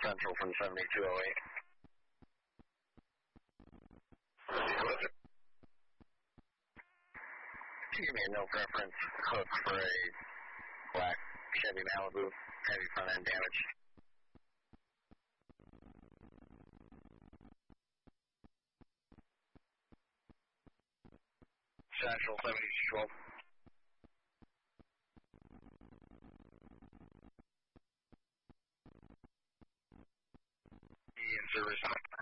Central from 7208. Can you give me a no preference hook for a black Chevy Malibu, heavy front end damage? Central 7212. In service.